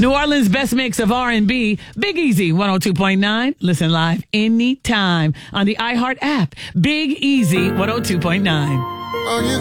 New Orleans' best mix of R&B, Big Easy 102.9. Listen live anytime on the iHeart app. Big Easy 102.9. Oh, you